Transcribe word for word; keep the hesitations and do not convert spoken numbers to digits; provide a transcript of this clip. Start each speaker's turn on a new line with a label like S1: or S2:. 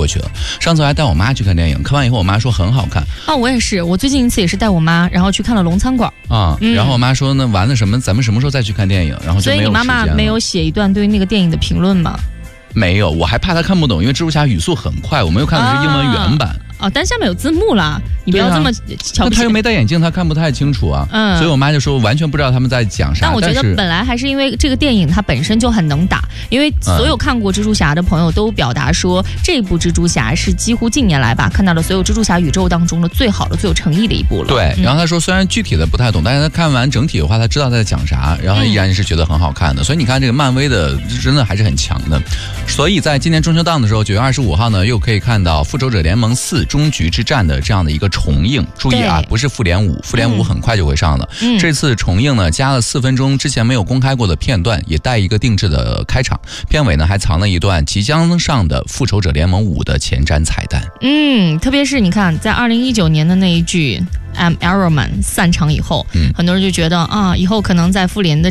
S1: 去了。上次我还带我妈去看电影，看完以后我妈说很好看。
S2: 啊，我也是，我最近一次也是带我妈，然后去看了龙餐馆
S1: 啊、嗯，然后我妈说那完了什么，咱们什么时候再去看电影？然后就没有时间了。所以
S2: 你妈妈没有写一段对于那个电影的评论吗？
S1: 没有，我还怕她看不懂，因为蜘蛛侠语速很快，我们又看的是英文原版。啊
S2: 哦，但下面有字幕啦，你不要这么瞧不起。
S1: 那他又没戴眼镜，他看不太清楚啊。嗯，所以我妈就说完全不知道他们在讲啥。
S2: 但我觉得本来还是因为这个电影它本身就很能打，因为所有看过蜘蛛侠的朋友都表达说，嗯、这部蜘蛛侠是几乎近年来吧看到了所有蜘蛛侠宇宙当中的最好的、最有诚意的一部了。
S1: 对，然后他说虽然具体的不太懂，但是他看完整体的话，他知道在讲啥，然后依然是觉得很好看的。嗯、所以你看这个漫威的真的还是很强的。所以在今年中秋档的时候，九月二十五号呢，又可以看到《复仇者联盟四：终局之战》的这样的一个重映。注意啊，不是复联五，复联五很快就会上了。嗯、这次重映呢，加了四分钟之前没有公开过的片段，也带一个定制的开场。片尾呢，还藏了一段即将上的《复仇者联盟五》的前瞻彩蛋。
S2: 嗯，特别是你看，在二零一九年的那一句 "I'm Iron Man" 散场以后，嗯、很多人就觉得啊，以后可能在复联的